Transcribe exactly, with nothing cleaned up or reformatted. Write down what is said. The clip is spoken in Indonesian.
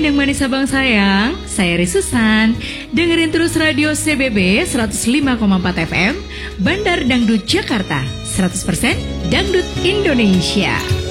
Indang Manis Abang Sayang, saya Risusan. Dengerin terus radio C B B seratus lima koma empat F M, Bandar Dangdut Jakarta, seratus persen Dangdut Indonesia.